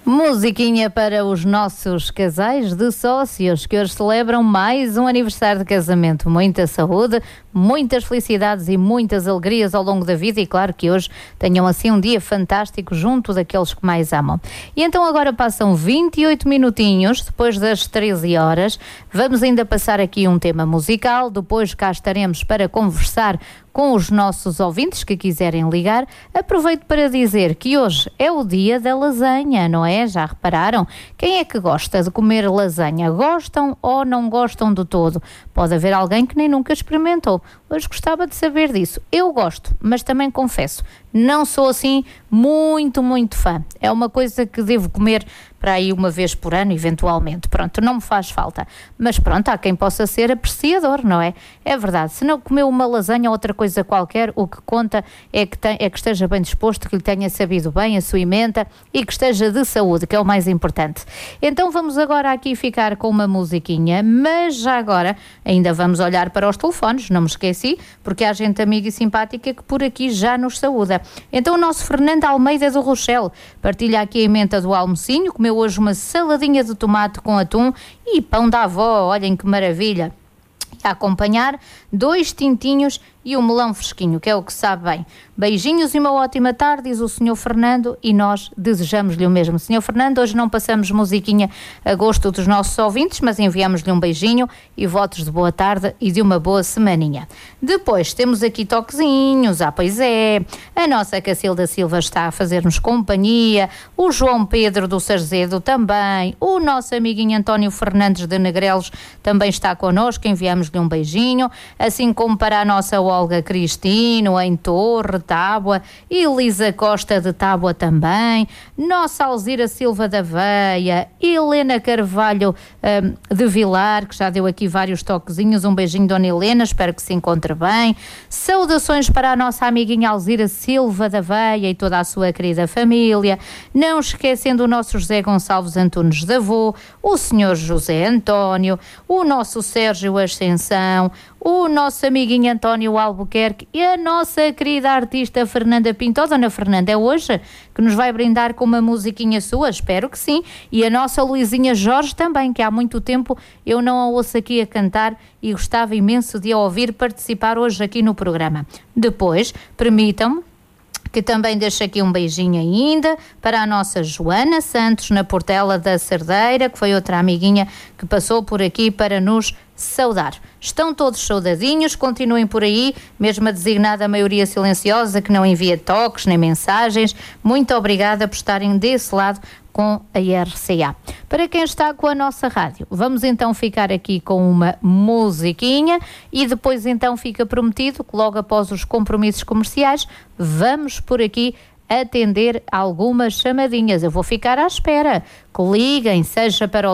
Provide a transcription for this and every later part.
Musiquinha para os nossos casais de sócios que hoje celebram mais um aniversário de casamento. Muita saúde, muitas felicidades e muitas alegrias ao longo da vida e claro que hoje tenham assim um dia fantástico junto daqueles que mais amam. E então agora passam 28 minutinhos depois das 13 horas. Vamos ainda passar aqui um tema musical, depois cá estaremos para conversar com os nossos ouvintes que quiserem ligar. Aproveito para dizer que hoje é o dia da lasanha, não é? Já repararam? Quem é que gosta de comer lasanha? Gostam ou não gostam de todo? Pode haver alguém que nem nunca experimentou. Hoje gostava de saber disso. Eu gosto, mas também confesso, não sou assim muito fã. É uma coisa que devo comer para aí uma vez por ano, eventualmente. Pronto, não me faz falta. Mas pronto, há quem possa ser apreciador, não é? É verdade. Se não comeu uma lasanha ou outra coisa qualquer, o que conta é que esteja bem disposto, que lhe tenha sabido bem a sua emenda e que esteja de saúde, que é o mais importante. Então vamos agora aqui ficar com uma musiquinha, mas já agora ainda vamos olhar para os telefones, não me esqueci, porque há gente amiga e simpática que por aqui já nos saúda. Então o nosso Fernando Almeida do Rochelle partilha aqui a emenda do almocinho, comeu hoje uma saladinha de tomate com atum e pão da avó, olhem que maravilha. E a acompanhar 2 tintinhos e um melão fresquinho, que é o que sabe bem. Beijinhos e uma ótima tarde, diz o Sr. Fernando, e nós desejamos-lhe o mesmo. Sr. Fernando, hoje não passamos musiquinha a gosto dos nossos ouvintes, mas enviamos-lhe um beijinho e votos de boa tarde e de uma boa semaninha. Depois temos aqui toquezinhos, pois é, a nossa Cacilda Silva está a fazer-nos companhia, o João Pedro do Sarzedo também, o nosso amiguinho António Fernandes de Negrelos também está connosco, enviamos-lhe um beijinho, assim como para a nossa Olga Cristino, em Torre, Tábua, Elisa Costa de Tábua também, nossa Alzira Silva da Veia, Helena Carvalho de Vilar, que já deu aqui vários toquezinhos, um beijinho Dona Helena, espero que se encontre bem, saudações para a nossa amiguinha Alzira Silva da Veia e toda a sua querida família, não esquecendo o nosso José Gonçalves Antunes da Vô, o senhor José António, o nosso Sérgio Ascensão, o nosso amiguinho António Albuquerque e a nossa querida artista Fernanda Pinto. Dona Fernanda, é hoje que nos vai brindar com uma musiquinha sua? Espero que sim. E a nossa Luizinha Jorge também, que há muito tempo eu não a ouço aqui a cantar e gostava imenso de a ouvir participar hoje aqui no programa. Depois, permitam-me que também deixo aqui um beijinho ainda para a nossa Joana Santos, na Portela da Cerdeira, que foi outra amiguinha que passou por aqui para nos saudar. Estão todos saudadinhos, continuem por aí, mesmo a designada maioria silenciosa que não envia toques nem mensagens. Muito obrigada por estarem desse lado com a RCA. Para quem está com a nossa rádio, vamos então ficar aqui com uma musiquinha e depois então fica prometido que logo após os compromissos comerciais vamos por aqui atender algumas chamadinhas. Eu vou ficar à espera que liguem, seja para o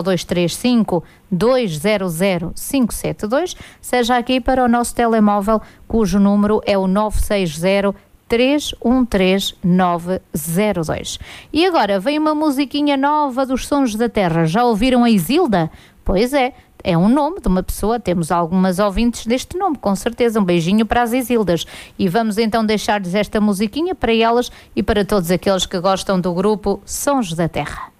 235-200-572, seja aqui para o nosso telemóvel, cujo número é o 960-313-902. E agora vem uma musiquinha nova dos Sons da Terra. Já ouviram a Isilda? Pois é um nome de uma pessoa, temos algumas ouvintes deste nome, com certeza. Um beijinho para as Isildas. E vamos então deixar-lhes esta musiquinha para elas e para todos aqueles que gostam do grupo Sons da Terra.